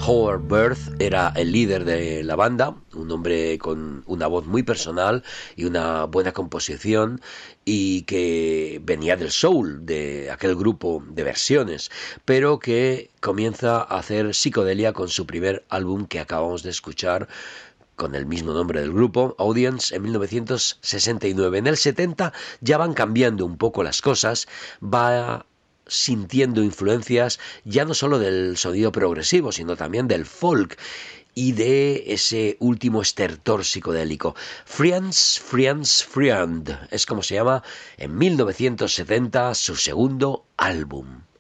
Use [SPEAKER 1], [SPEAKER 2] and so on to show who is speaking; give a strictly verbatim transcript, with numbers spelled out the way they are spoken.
[SPEAKER 1] Howard Berth era el líder de la banda, un hombre con una voz muy personal y una buena composición, y que venía del soul, de aquel grupo de versiones, pero que comienza a hacer psicodelia con su primer álbum que acabamos de escuchar, con el mismo nombre del grupo, Audience, en mil novecientos sesenta y nueve. En el setenta ya van cambiando un poco las cosas, va sintiendo influencias ya no solo del sonido progresivo, sino también del folk y de ese último estertor psicodélico. Friends, Friends, Friend es como se llama en mil novecientos setenta su segundo álbum.